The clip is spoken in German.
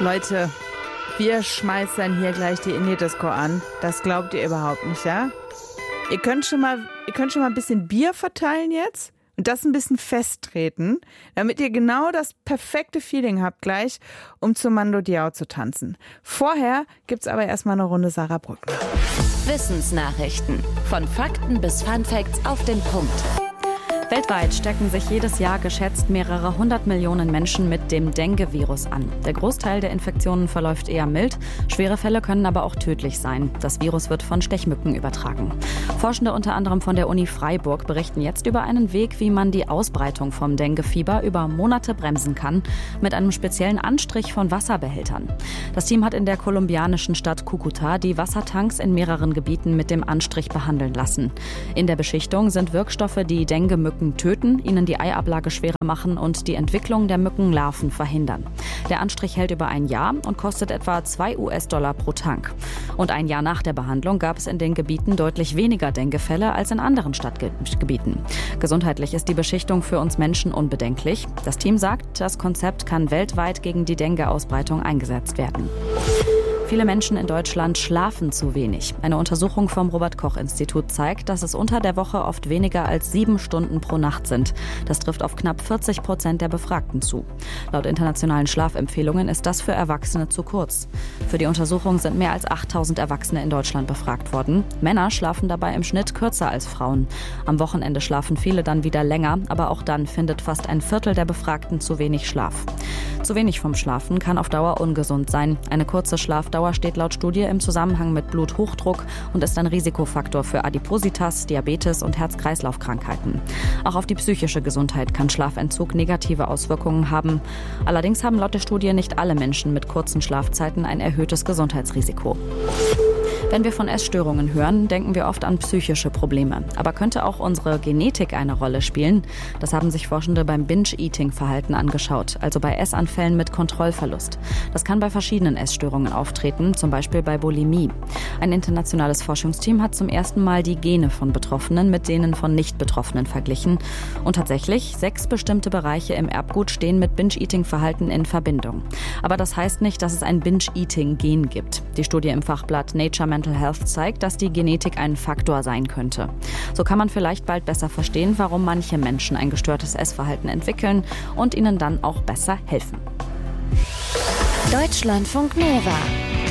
Leute, wir schmeißen hier gleich die Indie-Disco an. Das glaubt ihr überhaupt nicht, ja? Ihr könnt schon mal ein bisschen Bier verteilen jetzt und das ein bisschen festtreten, damit ihr genau das perfekte Feeling habt gleich, um zu Mando Diao zu tanzen. Vorher gibt's aber erstmal eine Runde Sarah Brückner. Wissensnachrichten. Von Fakten bis Funfacts auf den Punkt. Weltweit stecken sich jedes Jahr geschätzt mehrere 100 Millionen Menschen mit dem Dengue-Virus an. Der Großteil der Infektionen verläuft eher mild, schwere Fälle können aber auch tödlich sein. Das Virus wird von Stechmücken übertragen. Forschende unter anderem von der Uni Freiburg berichten jetzt über einen Weg, wie man die Ausbreitung vom Dengue-Fieber über Monate bremsen kann, mit einem speziellen Anstrich von Wasserbehältern. Das Team hat in der kolumbianischen Stadt Cúcuta die Wassertanks in mehreren Gebieten mit dem Anstrich behandeln lassen. In der Beschichtung sind Wirkstoffe, die Dengue-Mücken töten, ihnen die Eiablage schwerer machen und die Entwicklung der Mückenlarven verhindern. Der Anstrich hält über ein Jahr und kostet etwa $2 pro Tank. Und ein Jahr nach der Behandlung gab es in den Gebieten deutlich weniger Dengue-Fälle als in anderen Stadtgebieten. Gesundheitlich ist die Beschichtung für uns Menschen unbedenklich. Das Team sagt, das Konzept kann weltweit gegen die Dengue-Ausbreitung eingesetzt werden. Viele Menschen in Deutschland schlafen zu wenig. Eine Untersuchung vom Robert-Koch-Institut zeigt, dass es unter der Woche oft weniger als 7 Stunden pro Nacht sind. Das trifft auf knapp 40% der Befragten zu. Laut internationalen Schlafempfehlungen ist das für Erwachsene zu kurz. Für die Untersuchung sind mehr als 8.000 Erwachsene in Deutschland befragt worden. Männer schlafen dabei im Schnitt kürzer als Frauen. Am Wochenende schlafen viele dann wieder länger, aber auch dann findet fast ein Viertel der Befragten zu wenig Schlaf. Zu wenig vom Schlafen kann auf Dauer ungesund sein. Eine kurze Schlafdauer steht laut Studie im Zusammenhang mit Bluthochdruck und ist ein Risikofaktor für Adipositas, Diabetes und Herz-Kreislauf-Krankheiten. Auch auf die psychische Gesundheit kann Schlafentzug negative Auswirkungen haben. Allerdings haben laut der Studie nicht alle Menschen mit kurzen Schlafzeiten ein erhöhtes Gesundheitsrisiko. Wenn wir von Essstörungen hören, denken wir oft an psychische Probleme. Aber könnte auch unsere Genetik eine Rolle spielen? Das haben sich Forschende beim Binge-Eating-Verhalten angeschaut, also bei Essanfällen mit Kontrollverlust. Das kann bei verschiedenen Essstörungen auftreten, zum Beispiel bei Bulimie. Ein internationales Forschungsteam hat zum ersten Mal die Gene von Betroffenen mit denen von Nicht-Betroffenen verglichen. Und tatsächlich, 6 bestimmte Bereiche im Erbgut stehen mit Binge-Eating-Verhalten in Verbindung. Aber das heißt nicht, dass es ein Binge-Eating-Gen gibt. Die Studie im Fachblatt Nature Mental Health zeigt, dass die Genetik ein Faktor sein könnte. So kann man vielleicht bald besser verstehen, warum manche Menschen ein gestörtes Essverhalten entwickeln und ihnen dann auch besser helfen. Deutschlandfunk Nova